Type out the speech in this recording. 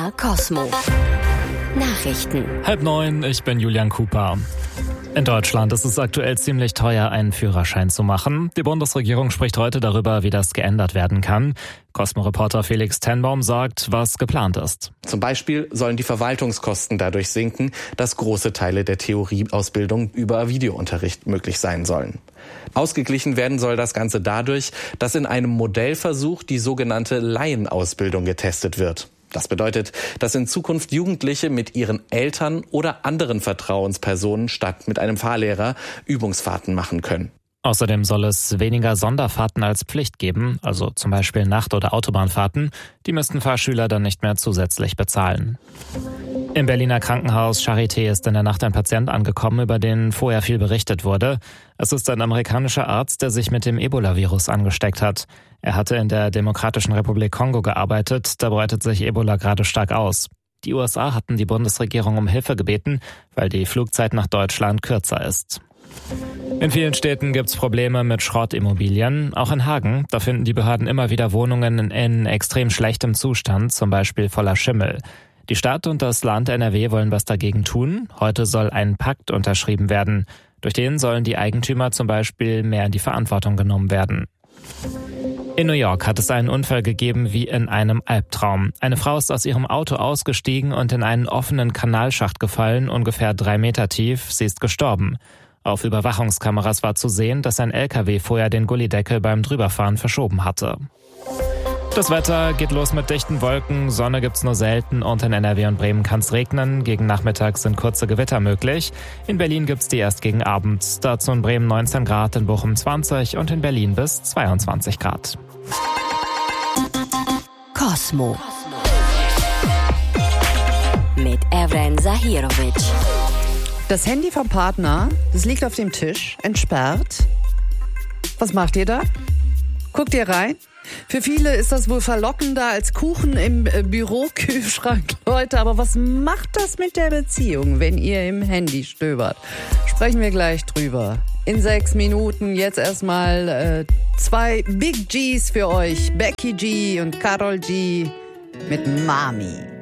MDR Cosmo. Nachrichten. 8:30, ich bin Julian Cooper. In Deutschland ist es aktuell ziemlich teuer, einen Führerschein zu machen. Die Bundesregierung spricht heute darüber, wie das geändert werden kann. Cosmo-Reporter Felix Tenbaum sagt, was geplant ist. Zum Beispiel sollen die Verwaltungskosten dadurch sinken, dass große Teile der Theorieausbildung über Videounterricht möglich sein sollen. Ausgeglichen werden soll das Ganze dadurch, dass in einem Modellversuch die sogenannte Laienausbildung getestet wird. Das bedeutet, dass in Zukunft Jugendliche mit ihren Eltern oder anderen Vertrauenspersonen statt mit einem Fahrlehrer Übungsfahrten machen können. Außerdem soll es weniger Sonderfahrten als Pflicht geben, also zum Beispiel Nacht- oder Autobahnfahrten. Die müssten Fahrschüler dann nicht mehr zusätzlich bezahlen. Im Berliner Krankenhaus Charité ist in der Nacht ein Patient angekommen, über den vorher viel berichtet wurde. Es ist ein amerikanischer Arzt, der sich mit dem Ebola-Virus angesteckt hat. Er hatte in der Demokratischen Republik Kongo gearbeitet, da breitet sich Ebola gerade stark aus. Die USA hatten die Bundesregierung um Hilfe gebeten, weil die Flugzeit nach Deutschland kürzer ist. In vielen Städten gibt es Probleme mit Schrottimmobilien. Auch in Hagen, da finden die Behörden immer wieder Wohnungen in extrem schlechtem Zustand, zum Beispiel voller Schimmel. Die Stadt und das Land NRW wollen was dagegen tun. Heute soll ein Pakt unterschrieben werden. Durch den sollen die Eigentümer zum Beispiel mehr in die Verantwortung genommen werden. In New York hat es einen Unfall gegeben wie in einem Albtraum. Eine Frau ist aus ihrem Auto ausgestiegen und in einen offenen Kanalschacht gefallen, ungefähr 3 Meter tief. Sie ist gestorben. Auf Überwachungskameras war zu sehen, dass ein LKW vorher den Gullydeckel beim Drüberfahren verschoben hatte. Das Wetter geht los mit dichten Wolken, Sonne gibt's nur selten und in NRW und Bremen kann's regnen. Gegen Nachmittag sind kurze Gewitter möglich. In Berlin gibt's die erst gegen Abend. Dazu in Bremen 19 Grad, in Bochum 20 und in Berlin bis 22 Grad. Cosmo. Mit Evren Zahirovic. Das Handy vom Partner, das liegt auf dem Tisch, entsperrt. Was macht ihr da? Guckt ihr rein? Für viele ist das wohl verlockender als Kuchen im Bürokühlschrank, Leute. Aber was macht das mit der Beziehung, wenn ihr im Handy stöbert? Sprechen wir gleich drüber. In 6 Minuten jetzt erstmal 2 Big Gs für euch. Becky G und Karol G mit Mami.